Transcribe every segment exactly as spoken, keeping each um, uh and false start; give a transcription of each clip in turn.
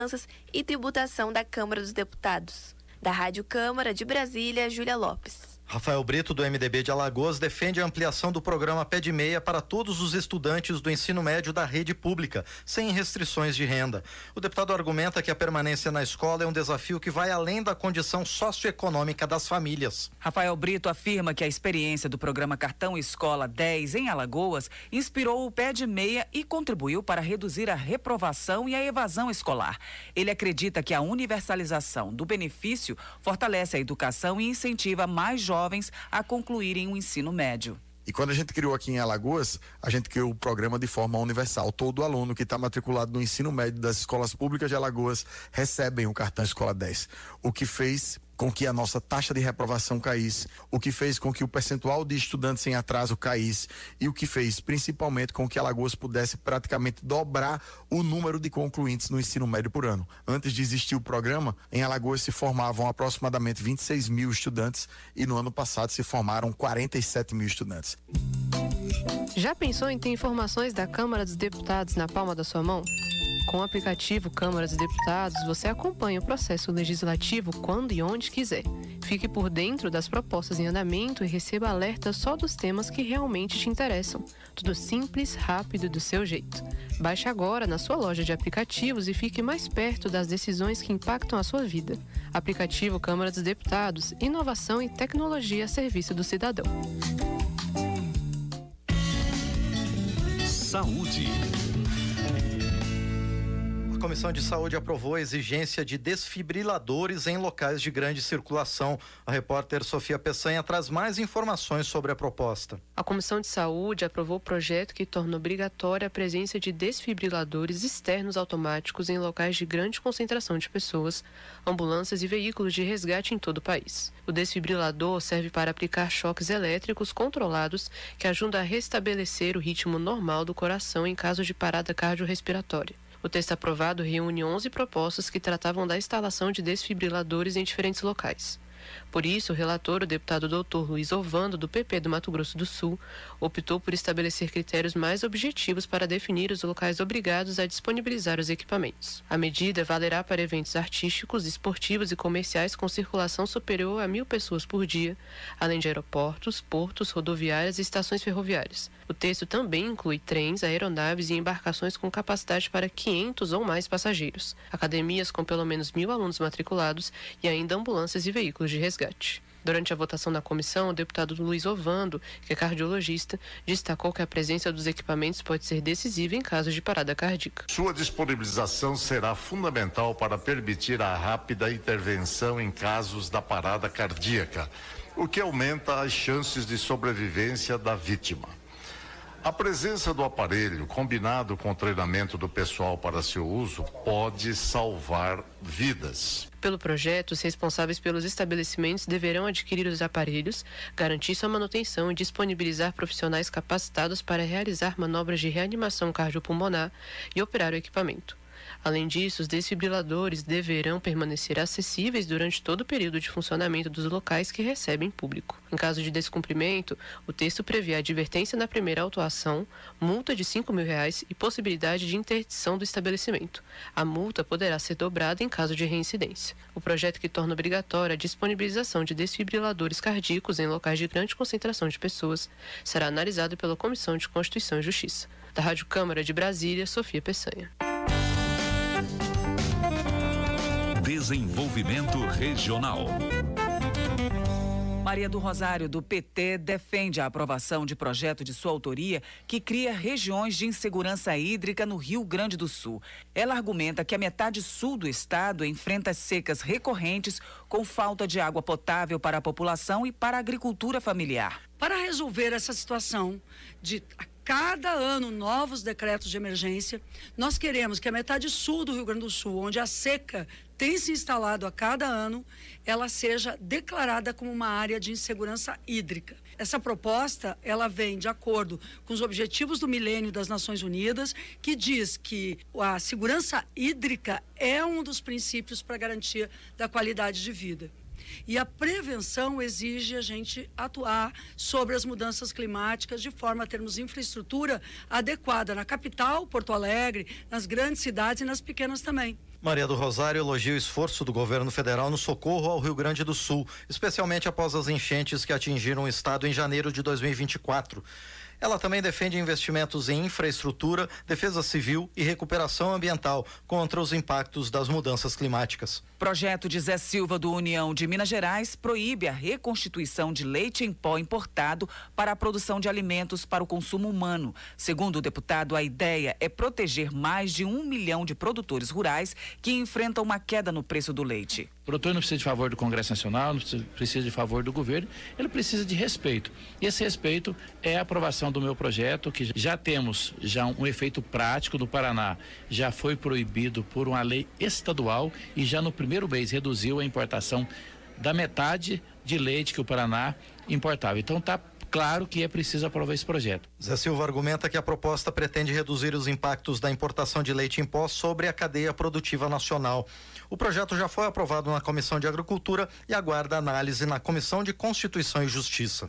e tributação da Câmara dos Deputados. Da Rádio Câmara de Brasília, Júlia Lopes. Rafael Brito, do M D B de Alagoas, defende a ampliação do programa Pé de Meia para todos os estudantes do ensino médio da rede pública, sem restrições de renda. O deputado argumenta que a permanência na escola é um desafio que vai além da condição socioeconômica das famílias. Rafael Brito afirma que a experiência do programa Cartão Escola dez em Alagoas inspirou o Pé de Meia e contribuiu para reduzir a reprovação e a evasão escolar. Ele acredita que a universalização do benefício fortalece a educação e incentiva mais jovens jovens a concluírem o ensino médio. E quando a gente criou aqui em Alagoas, a gente criou o programa de forma universal. Todo aluno que está matriculado no ensino médio das escolas públicas de Alagoas recebem o cartão Escola dez. O que fez com que a nossa taxa de reprovação caísse, o que fez com que o percentual de estudantes em atraso caísse e o que fez principalmente com que Alagoas pudesse praticamente dobrar o número de concluintes no ensino médio por ano. Antes de existir o programa, em Alagoas se formavam aproximadamente vinte e seis mil estudantes e no ano passado se formaram quarenta e sete mil estudantes. Já pensou em ter informações da Câmara dos Deputados na palma da sua mão? Com o aplicativo Câmara dos Deputados, você acompanha o processo legislativo quando e onde quiser. Fique por dentro das propostas em andamento e receba alertas só dos temas que realmente te interessam. Tudo simples, rápido e do seu jeito. Baixe agora na sua loja de aplicativos e fique mais perto das decisões que impactam a sua vida. Aplicativo Câmara dos Deputados, inovação e tecnologia a serviço do cidadão. Saúde. A Comissão de Saúde aprovou a exigência de desfibriladores em locais de grande circulação. A repórter Sofia Peçanha traz mais informações sobre a proposta. A Comissão de Saúde aprovou o projeto que torna obrigatória a presença de desfibriladores externos automáticos em locais de grande concentração de pessoas, ambulâncias e veículos de resgate em todo o país. O desfibrilador serve para aplicar choques elétricos controlados que ajudam a restabelecer o ritmo normal do coração em caso de parada cardiorrespiratória. O texto aprovado reúne onze propostas que tratavam da instalação de desfibriladores em diferentes locais. Por isso, o relator, o deputado doutor Luiz Ovando, do P P do Mato Grosso do Sul, optou por estabelecer critérios mais objetivos para definir os locais obrigados a disponibilizar os equipamentos. A medida valerá para eventos artísticos, esportivos e comerciais com circulação superior a mil pessoas por dia, além de aeroportos, portos, rodoviárias e estações ferroviárias. O texto também inclui trens, aeronaves e embarcações com capacidade para quinhentos ou mais passageiros, academias com pelo menos mil alunos matriculados e ainda ambulâncias e veículos de resgate. Durante a votação na comissão, o deputado Luiz Ovando, que é cardiologista, destacou que a presença dos equipamentos pode ser decisiva em casos de parada cardíaca. Sua disponibilização será fundamental para permitir a rápida intervenção em casos da parada cardíaca, o que aumenta as chances de sobrevivência da vítima. A presença do aparelho, combinado com o treinamento do pessoal para seu uso, pode salvar vidas. Pelo projeto, os responsáveis pelos estabelecimentos deverão adquirir os aparelhos, garantir sua manutenção e disponibilizar profissionais capacitados para realizar manobras de reanimação cardiopulmonar e operar o equipamento. Além disso, os desfibriladores deverão permanecer acessíveis durante todo o período de funcionamento dos locais que recebem público. Em caso de descumprimento, o texto prevê advertência na primeira autuação, multa de cinco mil reais e possibilidade de interdição do estabelecimento. A multa poderá ser dobrada em caso de reincidência. O projeto que torna obrigatória a disponibilização de desfibriladores cardíacos em locais de grande concentração de pessoas será analisado pela Comissão de Constituição e Justiça. Da Rádio Câmara de Brasília, Sofia Peçanha. Desenvolvimento Regional. Maria do Rosário, do P T, defende a aprovação de projeto de sua autoria que cria regiões de insegurança hídrica no Rio Grande do Sul. Ela argumenta que a metade sul do estado enfrenta secas recorrentes com falta de água potável para a população e para a agricultura familiar. Para resolver essa situação de cada ano novos decretos de emergência, nós queremos que a metade sul do Rio Grande do Sul, onde a seca tem se instalado a cada ano, ela seja declarada como uma área de insegurança hídrica. Essa proposta, ela vem de acordo com os objetivos do milênio das Nações Unidas, que diz que a segurança hídrica é um dos princípios para a garantia da qualidade de vida. E a prevenção exige a gente atuar sobre as mudanças climáticas de forma a termos infraestrutura adequada na capital, Porto Alegre, nas grandes cidades e nas pequenas também. Maria do Rosário elogia o esforço do governo federal no socorro ao Rio Grande do Sul, especialmente após as enchentes que atingiram o estado em janeiro de dois mil e vinte e quatro. Ela também defende investimentos em infraestrutura, defesa civil e recuperação ambiental contra os impactos das mudanças climáticas. Projeto de Zé Silva do União de Minas Gerais proíbe a reconstituição de leite em pó importado para a produção de alimentos para o consumo humano. Segundo o deputado, a ideia é proteger mais de um milhão de produtores rurais que enfrentam uma queda no preço do leite. O produtor não precisa de favor do Congresso Nacional, não precisa de favor do governo, ele precisa de respeito. E esse respeito é a aprovação do meu projeto, que já temos já um, um efeito prático no Paraná. Já foi proibido por uma lei estadual e já no primeiro mês reduziu a importação da metade de leite que o Paraná importava. Então está claro que é preciso aprovar esse projeto. Zé Silva argumenta que a proposta pretende reduzir os impactos da importação de leite em pó sobre a cadeia produtiva nacional. O projeto já foi aprovado na Comissão de Agricultura e aguarda análise na Comissão de Constituição e Justiça.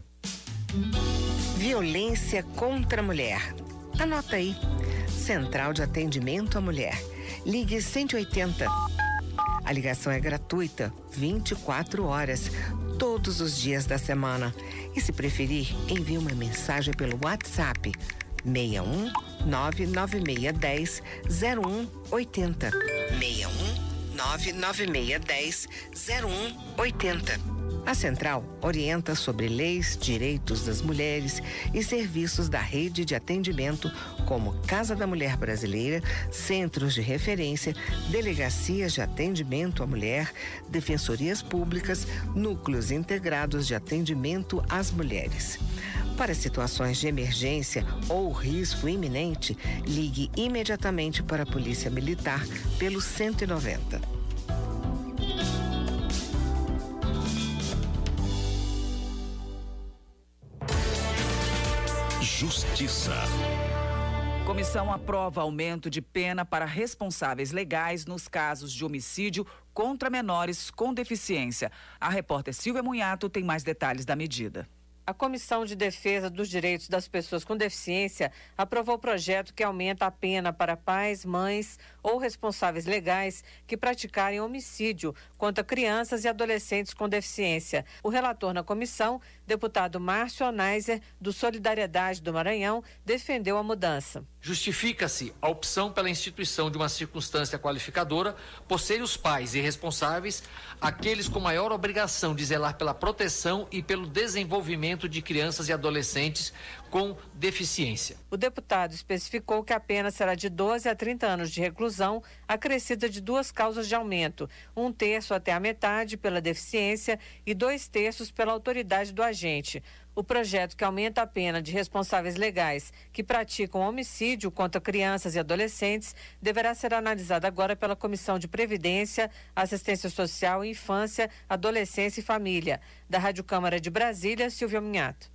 Violência contra a mulher. Anota aí. Central de Atendimento à Mulher. Ligue cento e oitenta. A ligação é gratuita, vinte e quatro horas, todos os dias da semana. E se preferir, envie uma mensagem pelo WhatsApp seis um nove nove seis um zero um oito zero. seis um nove nove seis um zero um oito zero. A Central orienta sobre leis, direitos das mulheres e serviços da rede de atendimento como Casa da Mulher Brasileira, centros de referência, delegacias de atendimento à mulher, defensorias públicas, núcleos integrados de atendimento às mulheres. Para situações de emergência ou risco iminente, ligue imediatamente para a Polícia Militar pelo cento e noventa. Justiça. Comissão aprova aumento de pena para responsáveis legais nos casos de homicídio contra menores com deficiência. A repórter Silvia Munhato tem mais detalhes da medida. A Comissão de Defesa dos Direitos das Pessoas com Deficiência aprovou o projeto que aumenta a pena para pais, mães ou responsáveis legais que praticarem homicídio contra crianças e adolescentes com deficiência. O relator na comissão, deputado Márcio Onaiser, do Solidariedade do Maranhão, defendeu a mudança. Justifica-se a opção pela instituição de uma circunstância qualificadora por serem os pais e responsáveis aqueles com maior obrigação de zelar pela proteção e pelo desenvolvimento de crianças e adolescentes com deficiência. O deputado especificou que a pena será de doze a trinta anos de reclusão, acrescida de duas causas de aumento, um terço até a metade pela deficiência e dois terços pela autoridade do agente. O projeto que aumenta a pena de responsáveis legais que praticam homicídio contra crianças e adolescentes deverá ser analisado agora pela Comissão de Previdência, Assistência Social, Infância, Adolescência e Família. Da Rádio Câmara de Brasília, Silvia Munhato.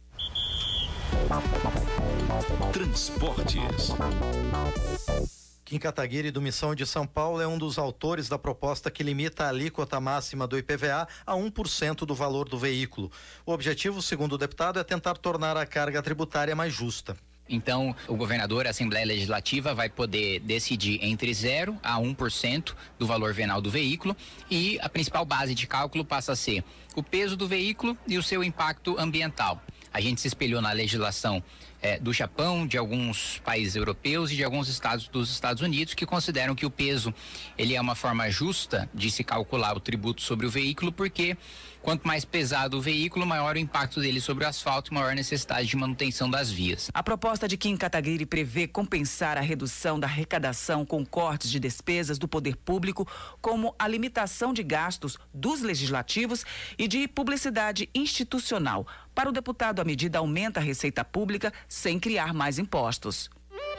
Transportes. Kim Kataguiri, do Missão de São Paulo, é um dos autores da proposta que limita a alíquota máxima do I P V A a um por cento do valor do veículo. O objetivo, segundo o deputado, é tentar tornar a carga tributária mais justa. Então, o governador, a Assembleia Legislativa, vai poder decidir entre zero a um por cento do valor venal do veículo e a principal base de cálculo passa a ser o peso do veículo e o seu impacto ambiental. A gente se espelhou na legislação é, do Japão, de alguns países europeus e de alguns estados dos Estados Unidos que consideram que o peso ele é uma forma justa de se calcular o tributo sobre o veículo, porque quanto mais pesado o veículo, maior o impacto dele sobre o asfalto e maior a necessidade de manutenção das vias. A proposta de Kim Kataguiri prevê compensar a redução da arrecadação com cortes de despesas do poder público, como a limitação de gastos dos legislativos e de publicidade institucional. Para o deputado, a medida aumenta a receita pública sem criar mais impostos.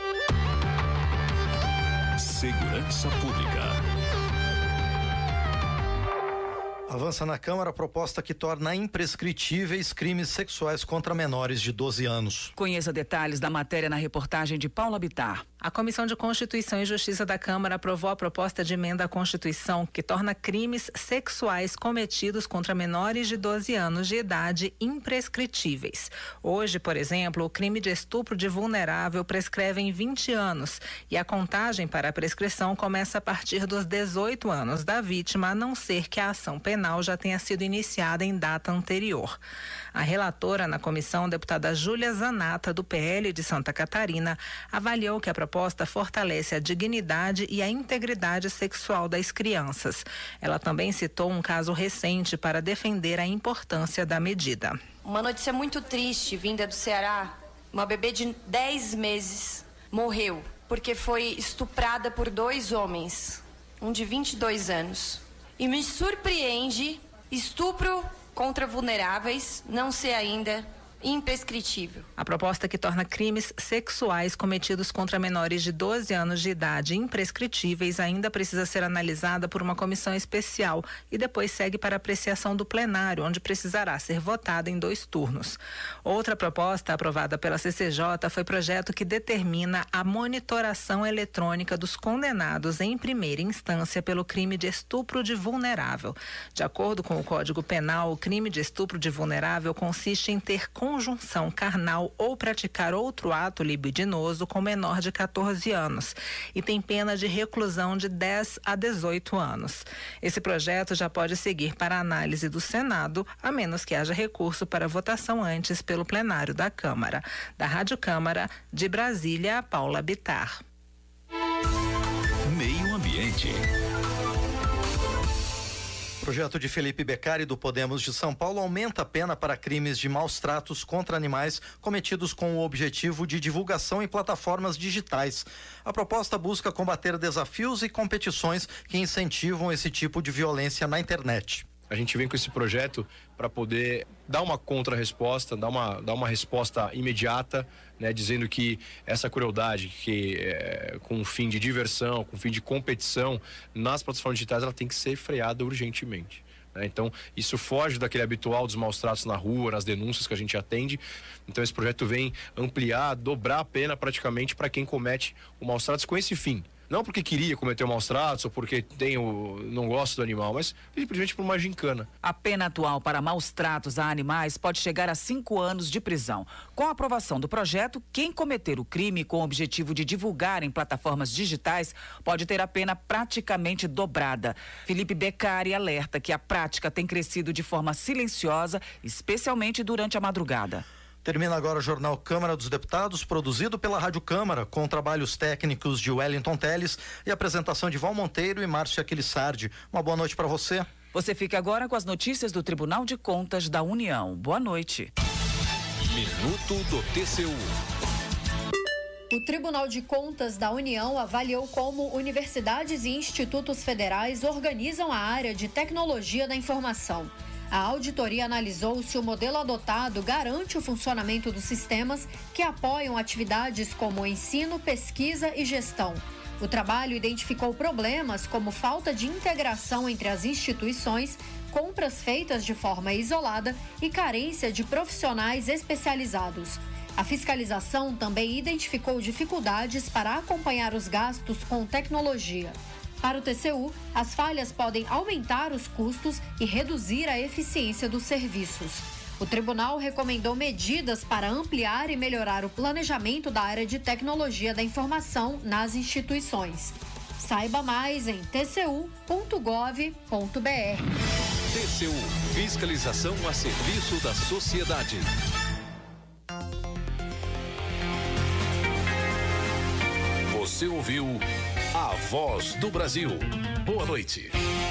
Segurança Pública. Avança na Câmara a proposta que torna imprescritíveis crimes sexuais contra menores de doze anos. Conheça detalhes da matéria na reportagem de Paula Bittar. A Comissão de Constituição e Justiça da Câmara aprovou a proposta de emenda à Constituição que torna crimes sexuais cometidos contra menores de doze anos de idade imprescritíveis. Hoje, por exemplo, o crime de estupro de vulnerável prescreve em vinte anos e a contagem para a prescrição começa a partir dos dezoito anos da vítima, a não ser que a ação penal já tenha sido iniciada em data anterior. A relatora na comissão, deputada Júlia Zanata, do P L de Santa Catarina, avaliou que a proposta fortalece a dignidade e a integridade sexual das crianças. Ela também citou um caso recente para defender a importância da medida. Uma notícia muito triste vinda do Ceará. Uma bebê de dez meses morreu porque foi estuprada por dois homens, um de vinte e dois anos. E me surpreende estupro contra vulneráveis não ser ainda imprescritível. A proposta que torna crimes sexuais cometidos contra menores de doze anos de idade imprescritíveis ainda precisa ser analisada por uma comissão especial e depois segue para apreciação do plenário, onde precisará ser votada em dois turnos. Outra proposta aprovada pela C C J foi projeto que determina a monitoração eletrônica dos condenados em primeira instância pelo crime de estupro de vulnerável. De acordo com o Código Penal, o crime de estupro de vulnerável consiste em ter conjunção carnal ou praticar outro ato libidinoso com menor de catorze anos e tem pena de reclusão de dez a dezoito anos. Esse projeto já pode seguir para análise do Senado, a menos que haja recurso para votação antes pelo plenário da Câmara. Da Rádio Câmara, de Brasília, Paula Bittar. Meio Ambiente. O projeto de Felipe Beccari, do Podemos de São Paulo, aumenta a pena para crimes de maus tratos contra animais cometidos com o objetivo de divulgação em plataformas digitais. A proposta busca combater desafios e competições que incentivam esse tipo de violência na internet. A gente vem com esse projeto para poder dar uma contra-resposta, dar uma, dar uma resposta imediata, né, dizendo que essa crueldade, que é, com fim de diversão, com fim de competição, nas plataformas digitais, ela tem que ser freada urgentemente. Né? Então, isso foge daquele habitual dos maus tratos na rua, nas denúncias que a gente atende. Então, esse projeto vem ampliar, dobrar a pena praticamente para quem comete o maus tratos com esse fim. Não porque queria cometer maus tratos ou porque tem o, não gosta do animal, mas simplesmente por uma gincana. A pena atual para maus tratos a animais pode chegar a cinco anos de prisão. Com a aprovação do projeto, quem cometer o crime com o objetivo de divulgar em plataformas digitais pode ter a pena praticamente dobrada. Felipe Beccari alerta que a prática tem crescido de forma silenciosa, especialmente durante a madrugada. Termina agora o Jornal Câmara dos Deputados, produzido pela Rádio Câmara, com trabalhos técnicos de Wellington Teles e apresentação de Val Monteiro e Márcio Aquilissardi. Uma boa noite para você. Você fica agora com as notícias do Tribunal de Contas da União. Boa noite. Minuto do T C U. O Tribunal de Contas da União avaliou como universidades e institutos federais organizam a área de tecnologia da informação. A auditoria analisou se o modelo adotado garante o funcionamento dos sistemas que apoiam atividades como ensino, pesquisa e gestão. O trabalho identificou problemas como falta de integração entre as instituições, compras feitas de forma isolada e carência de profissionais especializados. A fiscalização também identificou dificuldades para acompanhar os gastos com tecnologia. Para o T C U, as falhas podem aumentar os custos e reduzir a eficiência dos serviços. O tribunal recomendou medidas para ampliar e melhorar o planejamento da área de tecnologia da informação nas instituições. Saiba mais em t c u ponto gov ponto b r. T C U, fiscalização a serviço da sociedade. Você ouviu A Voz do Brasil. Boa noite.